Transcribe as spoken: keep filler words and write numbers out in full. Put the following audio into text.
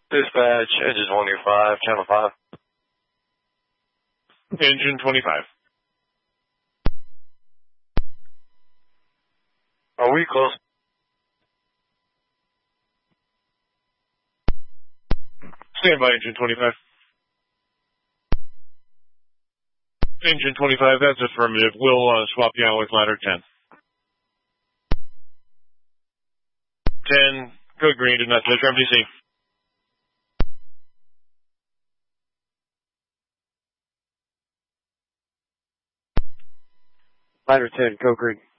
Dispatch, engine twenty-five, channel five. Engine twenty-five. Are we close? Stand by, engine twenty-five. Engine twenty-five, that's affirmative. We'll uh, swap you out with ladder ten. ten, code green, did not touch R M D C. Ladder ten, code green.